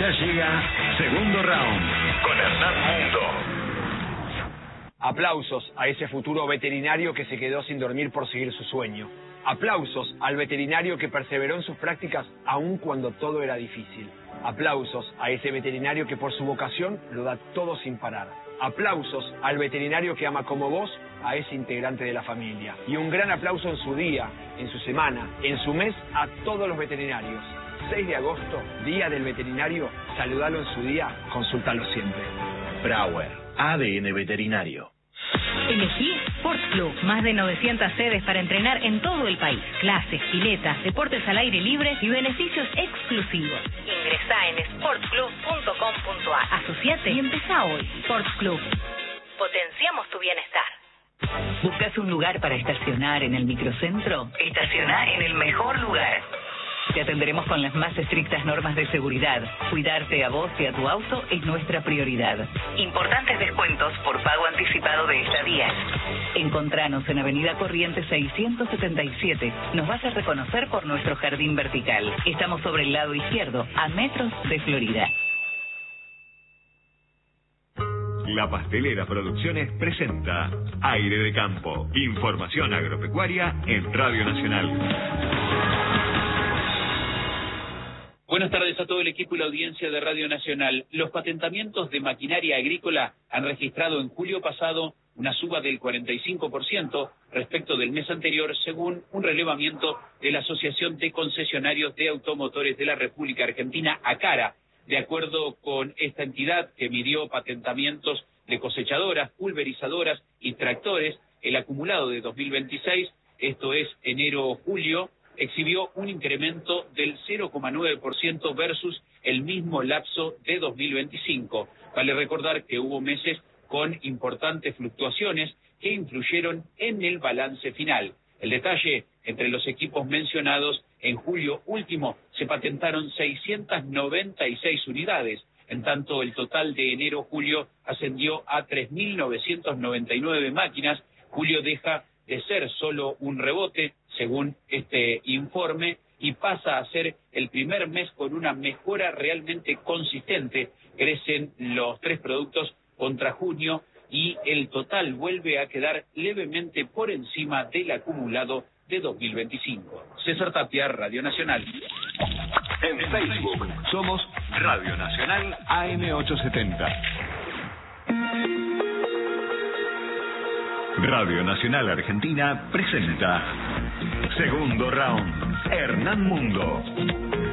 Ya llega Segundo Round con Hernán Mundo. Aplausos a ese futuro veterinario que se quedó sin dormir por seguir su sueño. Aplausos al veterinario que perseveró en sus prácticas aun cuando todo era difícil. Aplausos a ese veterinario que por su vocación lo da todo sin parar. Aplausos al veterinario que ama como vos a ese integrante de la familia. Y un gran aplauso en su día, en su semana, en su mes a todos los veterinarios. 6 de agosto, Día del Veterinario. Saludalo en su día, consúltalo siempre. Brauer, ADN Veterinario. Elegí Sports Club, más de 900 sedes para entrenar en todo el país. Clases, piletas, deportes al aire libre y beneficios exclusivos. Ingresá en sportsclub.com.ar. Asociate y empezá hoy. Sports Club. Potenciamos tu bienestar. ¿Buscas un lugar para estacionar en el microcentro? Estacioná en el mejor lugar. Te atenderemos con las más estrictas normas de seguridad. Cuidarte a vos y a tu auto es nuestra prioridad. Importantes descuentos por pago anticipado de estadías. Encontranos en Avenida Corrientes 677. Nos vas a reconocer por nuestro jardín vertical. Estamos sobre el lado izquierdo, a metros de Florida. La Pastelera Producciones presenta Aire de Campo. Información agropecuaria en Radio Nacional. Buenas tardes a todo el equipo y la audiencia de Radio Nacional. Los patentamientos de maquinaria agrícola han registrado en julio pasado una suba del 45% respecto del mes anterior, según un relevamiento de la Asociación de Concesionarios de Automotores de la República Argentina, ACARA. De acuerdo con esta entidad que midió patentamientos de cosechadoras, pulverizadoras y tractores, el acumulado de 2026, esto es enero-julio, exhibió un incremento del 0,9% versus el mismo lapso de 2025. Vale recordar que hubo meses con importantes fluctuaciones que influyeron en el balance final. El detalle, entre los equipos mencionados, en julio último se patentaron 696 unidades, en tanto el total de enero-julio ascendió a 3.999 máquinas. Julio deja de ser solo un rebote, según este informe, y pasa a ser el primer mes con una mejora realmente consistente. Crecen los 3 productos contra junio y el total vuelve a quedar levemente por encima del acumulado de 2025. César Tapia, Radio Nacional. En Facebook somos Radio Nacional AM870. Radio Nacional Argentina presenta Segundo Round. Hernán Mundo.